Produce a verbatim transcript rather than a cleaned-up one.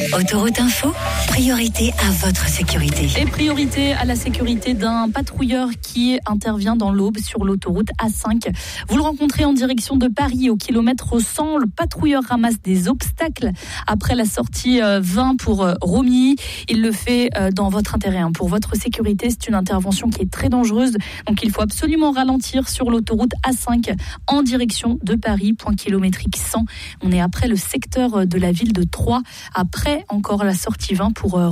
Autoroute Info, priorité à votre sécurité. Et priorité à la sécurité d'un patrouilleur qui intervient dans l'Aube sur l'autoroute A cinq. Vous le rencontrez en direction de Paris au kilomètre cent. Le patrouilleur ramasse des obstacles après la sortie vingt pour Romilly. Il le fait dans votre intérêt, hein. Pour votre sécurité, c'est une intervention qui est très dangereuse. Donc il faut absolument ralentir sur l'autoroute A cinq en direction de Paris, point kilométrique cent. On est après le secteur de la ville de Troyes, après encore la sortie vingt pour